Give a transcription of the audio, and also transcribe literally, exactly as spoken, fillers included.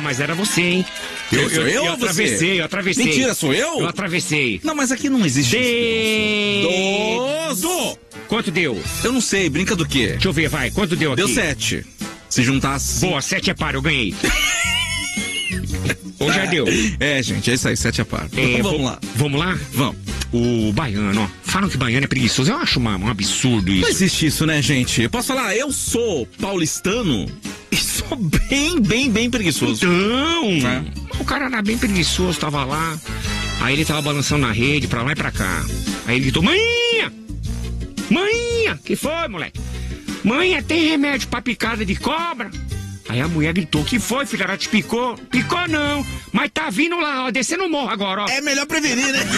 mas era você, hein? Eu, eu, eu, eu atravessei, você? eu atravessei. Mentira, sou eu? Eu atravessei. Não, mas aqui não existe De... isso. Do... Quanto deu? Eu não sei, brinca do quê? Deixa eu ver, vai. Quanto deu aqui? Deu sete. Se juntasse... Boa, sete é par, eu ganhei. Ou já deu? É, gente, é isso aí, sete é par. É, Então, vamos vou- lá. Vamos lá? Vamos. O baiano, ó. Falam que baiano é preguiçoso. Eu acho uma- um absurdo isso. Não existe isso, né, gente? Eu posso falar, eu sou paulistano e sou bem, bem, bem preguiçoso. Então, É. o cara era bem preguiçoso, tava lá. Aí ele tava balançando na rede, pra lá e pra cá. Aí ele gritou, maninha! Maninha! Que foi, moleque? Maninha, tem remédio pra picada de cobra? Aí a mulher gritou, que foi, filha? Ela te picou? Picou não, mas tá vindo lá, ó, descendo o morro agora, ó. É melhor prevenir, né?